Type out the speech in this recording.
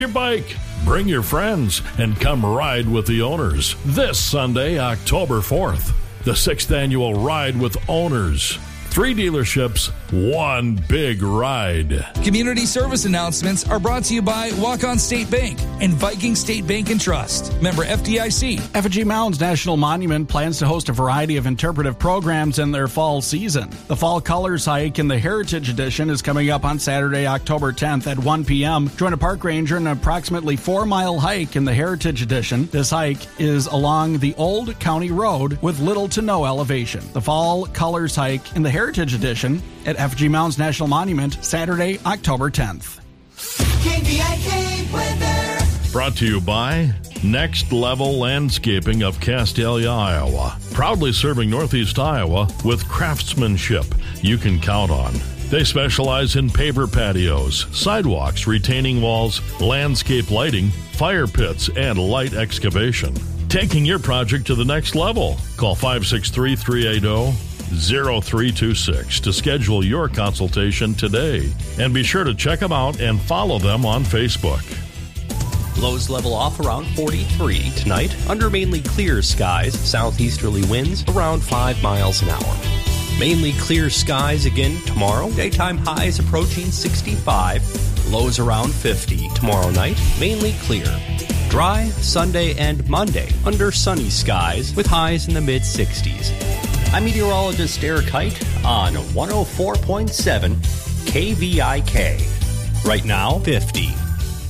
your bike. Bring your friends and come ride with the owners this Sunday, October 4th. The 6th annual Ride with Owners. 3 dealerships, 1 big ride. Community service announcements are brought to you by Walk-On State Bank and Viking State Bank and Trust. Member FDIC. Effigy Mounds National Monument plans to host a variety of interpretive programs in their fall season. The Fall Colors Hike in the Heritage Edition is coming up on Saturday, October 10th at 1 p.m. Join a park ranger in an approximately 4-mile hike in the Heritage Edition. This hike is along the Old County Road with little to no elevation. The Fall Colors Hike in the Heritage Edition at Effigy Mounds National Monument, Saturday, October 10th. KVIK weather. Brought to you by Next Level Landscaping of Castalia, Iowa. Proudly serving Northeast Iowa with craftsmanship you can count on. They specialize in paver patios, sidewalks, retaining walls, landscape lighting, fire pits, and light excavation. Taking your project to the next level. Call 563-380-0326 to schedule your consultation today. And be sure to check them out and follow them on Facebook. Lows level off around 43 tonight. Under mainly clear skies, southeasterly winds around 5 miles an hour. Mainly clear skies again tomorrow. Daytime highs approaching 65. Lows around 50 tomorrow night. Mainly clear. Dry Sunday and Monday. Under sunny skies with highs in the mid-60s. I'm meteorologist Eric Height on 104.7 KVIK. Right now, 50.